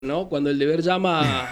¿no? Cuando el deber llama.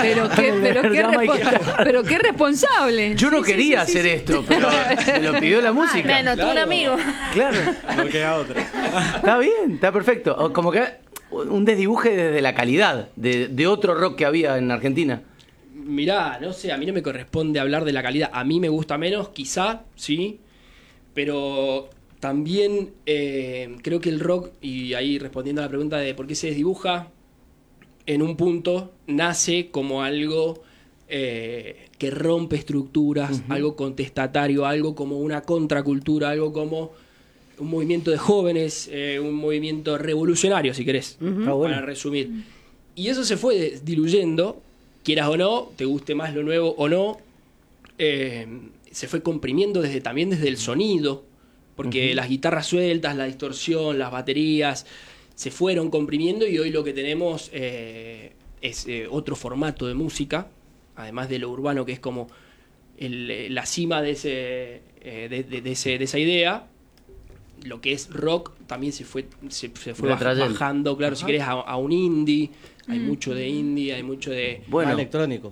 Pero qué responsable. Yo no quería hacer esto, pero me lo pidió la música. Bueno, Claro. tú un amigo. Claro. No queda otra. Está bien, está perfecto. O como que un desdibuje desde la calidad de otro rock que había en Argentina. Mirá, no sé, a mí no me corresponde hablar de la calidad. A mí me gusta menos, quizá, sí. Pero también creo que el rock, y ahí respondiendo a la pregunta de por qué se desdibuja, en un punto nace como algo que rompe estructuras, algo contestatario, algo como una contracultura, algo como un movimiento de jóvenes, un movimiento revolucionario, si querés, para resumir. Y eso se fue diluyendo, quieras o no, te guste más lo nuevo o no, se fue comprimiendo también desde el sonido, porque las guitarras sueltas, la distorsión, las baterías se fueron comprimiendo y hoy lo que tenemos es otro formato de música, además de lo urbano, que es como la cima de esa idea. Lo que es rock también se fue bajando, claro. Ajá. Si querés, a un indie. Hay mucho de indie, hay mucho de Bueno, electrónica,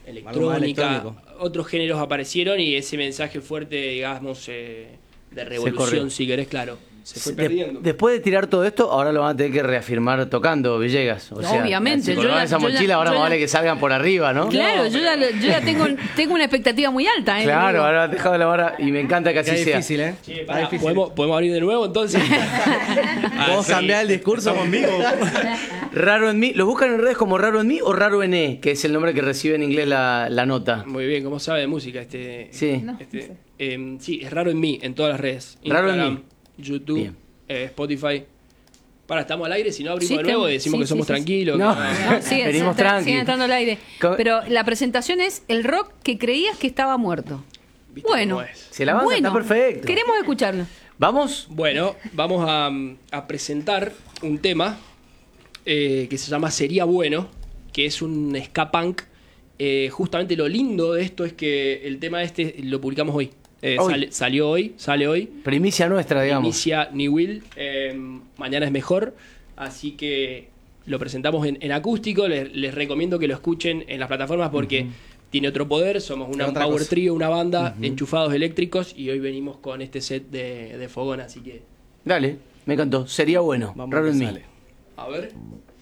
otros géneros aparecieron y ese mensaje fuerte, digamos, de revolución, si querés, claro, se fue perdiendo. Después de tirar todo esto, ahora lo van a tener que reafirmar tocando, Villegas. O sea, obviamente. Si colgaban esa mochila, ahora más vale que salgan por arriba, ¿no? Claro, yo ya tengo una expectativa muy alta. Claro, ahora has dejado la vara y me encanta que así es sea. difícil, ¿eh? Che, pará, ¿podemos abrir de nuevo entonces? ¿Vos cambiás el discurso conmigo? Raro en mí. ¿Los buscan en redes como Raro en mí o Raro en E? Que es el nombre que recibe en inglés la nota. Muy bien, ¿cómo sabe de música Sí. Sí, es Raro en mí, en todas las redes. Raro en Instagram, mí. YouTube, Spotify. Estamos al aire, si no abrimos Sí, de nuevo decimos que somos tranquilos. No. Venimos tranqui. Sigue entrando al aire. Pero la presentación es el rock que creías que estaba muerto. ¿Viste Bueno, cómo es? Se la banda está perfecto. Queremos escucharlo. ¿Vamos? Bueno, vamos a presentar un tema que se llama Sería Bueno, que es un ska punk. Justamente lo lindo de esto es que el tema lo publicamos hoy. Sale hoy. Primicia nuestra, digamos. Primicia Ni Will. Mañana es mejor. Así que lo presentamos en acústico. Les recomiendo que lo escuchen en las plataformas porque tiene otro poder. Somos una power trio, una banda, enchufados eléctricos. Y hoy venimos con este set de fogón. Así que. Dale, me encantó. Sería bueno. Vamos Raro a en mí. A ver.